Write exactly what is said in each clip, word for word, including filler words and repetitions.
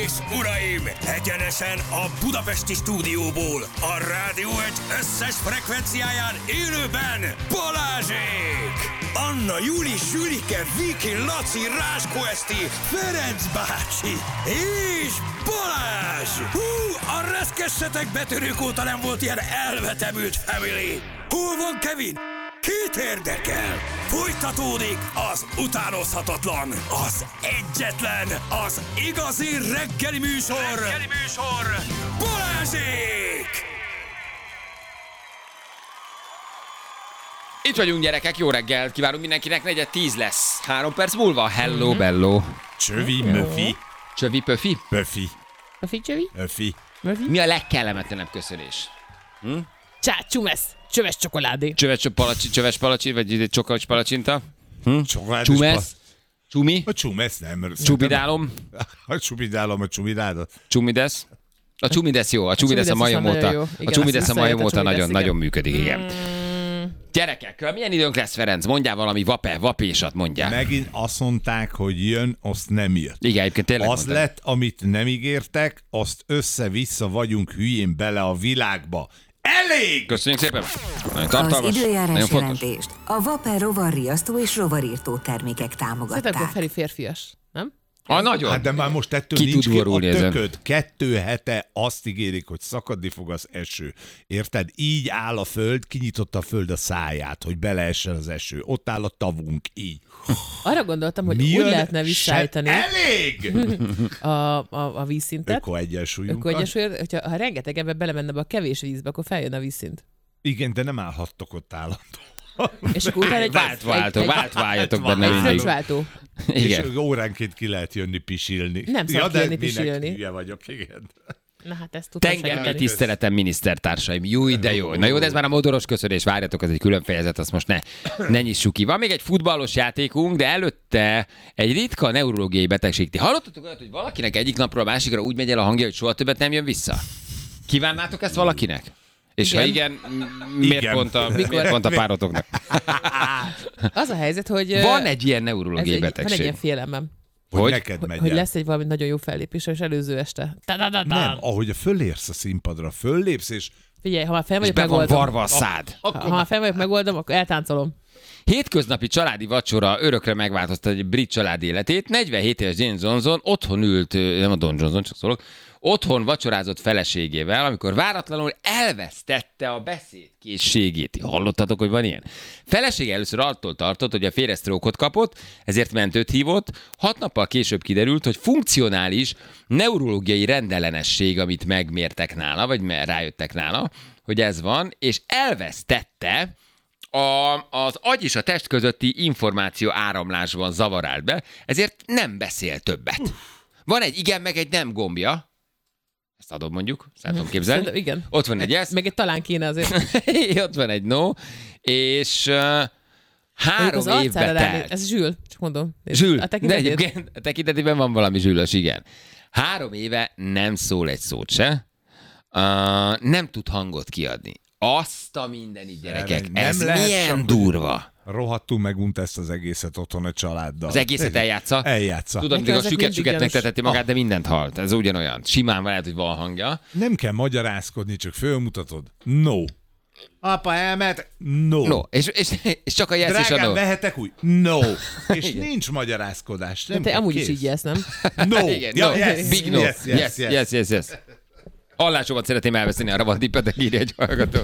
és uraim, egyenesen a budapesti stúdióból, a Rádió egy összes frekvenciáján élőben Balázsék! Anna, Juli, Zsülike, Viki, Laci, Ráskó Eszti, Ferenc bácsi és Balázs! Hú, a reszkessetek betörők óta nem volt ilyen elvetemült family! Hol van Kevin? Kit érdekel? Folytatódik az utánozhatatlan, az egyetlen, az igazi reggeli műsor, reggeli műsor, Balázsék! Itt vagyunk, gyerekek, jó reggelt kívánunk mindenkinek, negyed tíz lesz. Három perc múlva, hello, mm-hmm. bello. Csövi, möfi. Csövi, pöfi? Pöfi. Pöfi, csövi? Pöfi. Mi a legkellemetlenebb köszönés? Hm? Csá, csumesz, csöves csokoládé. Csöves palacsi, csöves palacsi, vagy csokolás palacsinta? Hm? Csumesz. Csumi? A csumesz nem. Csubidálom? A csubidálom, a csubidádat. Csumidesz? A csumidesz jó, a csumidesz a majom óta. A csumidesz a majom óta nagyon-nagyon működik, igen. Gyerekek, milyen időnk lesz, Ferenc? Mondjál valami vape, vapésat, mondjál. Megint azt mondták, hogy jön, azt nem jött. Igen, egyébként tényleg Az mondtam. lett, amit nem ígértek, azt össze-vissza vagyunk hülyén bele a világba. Elég! Köszönjük szépen. Nagyon Az tartalmas, időjárás nagyon fontos. jelentést a Vaper rovarriasztó és rovarírtó termékek támogatták. Szerintem Feri férfias, nem? Ah, nagyon. Hát de már most ettől Ki nincs tud ki a borulni ezen? tököd. Kettő hete azt ígérik, hogy szakadni fog az eső. Érted? Így áll a föld, kinyitotta a föld a száját, hogy beleessen az eső. Ott áll a tavunk, így. Arra gondoltam, hogy Mi úgy jön? lehetne visszaállítani Se- Elég! a, a, a vízszintet. Öko-egyensúlyunkat. Öko-egyensúlyt, hogyha ha rengeteg ebbe belemenne be a kevés vízbe, akkor feljön a vízszint. Igen, de nem állhattok ott állandóan. És akkor utána egy... Vált, váltok, vált, váljatok benne Egy mindig. fröccsváltó. Igen. És óránként ki lehet jönni pisilni. Nem szabad de kijönni minek pisilni. hülye vagyok, igen. Na hát ezt tudtam Tengermély segíteni. tiszteletem, minisztertársaim. Jó, de jó. Na jó, de ez már a modoros köszönés, várjatok, ez egy külön fejezet, azt most ne, ne nyissuk ki. Van még egy futballos játékunk, de előtte egy ritka neurológiai betegség. Ti hallottatok olyat, hogy valakinek egyik napról a másikra úgy megy el a hangja, hogy soha többet nem jön vissza? Kívánnátok ezt valakinek? És Igen. ha igen, m- miért, Igen. Pont a, miért pont a párotoknak? Az a helyzet, hogy... Van egy ilyen ez neurológiai egy, van egy betegség. ilyen félelmem, Hogy, Hogy? neked hogy, megy hogy el. lesz egy valami nagyon jó fellépés, és előző este. Ta-da-da-da. Nem, ahogy a fölérsz a színpadra, föllépsz, és Figyelj, ha már fel És vagyok, be van megoldom. varva a szád. Ha, ha már fel vagyok, megoldom, akkor eltáncolom. Hétköznapi családi vacsora örökre megváltoztatta egy brit család életét. negyvenhét éves James Johnson otthon ült, nem a Don Johnson, csak szólok, otthon vacsorázott feleségével, amikor váratlanul elvesztette a beszédkészségét. Hallottatok, hogy van ilyen? Felesége először attól tartott, hogy a férje sztrókot kapott, ezért mentőt hívott. Hat nappal később kiderült, hogy funkcionális neurológiai rendellenesség, amit megmértek nála, vagy rájöttek nála, hogy ez van, és elvesztette A, az agy és a test közötti információ áramlásban zavarált be, ezért nem beszél többet. Uff. Van egy igen, meg egy nem gombja. Ezt adom mondjuk, szeretom képzelni. Szerintem igen. Ott van egy yes. Meg egy talán kéne azért. Ott van egy no. És uh, három Az évbe arcára ránéz- telt. Ez Zsül, csak mondom. Zsül, A de tekintetét? egyébként a tekintetében van valami zsülös, igen. Három éve nem szól egy szót se. Uh, nem tud hangot kiadni. Azt a mindenit, gyerekek, Nem ez lehet milyen sem- durva. rohadtul megunta ezt az egészet otthon a családdal. Az egészet eljátsza? Eljátsza. Tudom, Nekem hogy a ezek süket, mindig süket gyanús. megteteti magát, de mindent halt. Ez ugyanolyan. Simán lehet, hogy van hangja. Nem kell magyarázkodni, csak fölmutatod. No. Apa elment? No. No, és, és, és csak a yes és a Drágám, no. vehetek úgy? No. És Igen. nincs magyarázkodás. Nem Te kell, amúgy kész. is így jelsz, nem? No. Igen, Ja, no. yes, Big no. yes, yes, yes, yes. yes, yes, yes. Hallásomat szeretném elveszteni, arra van tippetek, írja egy hallgató.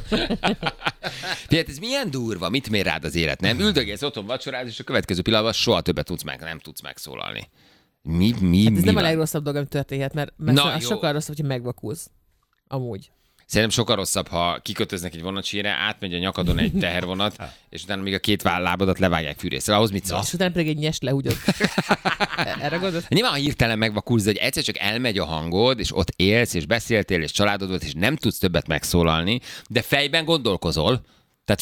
Figyelj, ez milyen durva, mit mér rád az élet, nem? Üldögélsz otthon vacsoráz, és a következő pillanatban soha többet tudsz meg, nem tudsz megszólalni. Mi, mi, Hát ez mi nem van? a legrosszabb dolog, ami történhet, mert, mert Na, Na, az jó. sokkal rosszabb, hogy megvakulsz. Amúgy. Szerintem sokkal rosszabb, ha kikötöznek egy vonatsírre, átmegy a nyakadon egy tehervonat, és utána még a két vállábadat levágják fűrészre. Ahhoz mit szólsz? És utána pedig egy nyest lehúgyod. Erre gondolod? Nyilván, ha hirtelen megvakulsz, de hogy egyszer csak elmegy a hangod, és ott élsz, és beszéltél, és családod volt, és nem tudsz többet megszólalni, de fejben gondolkozol,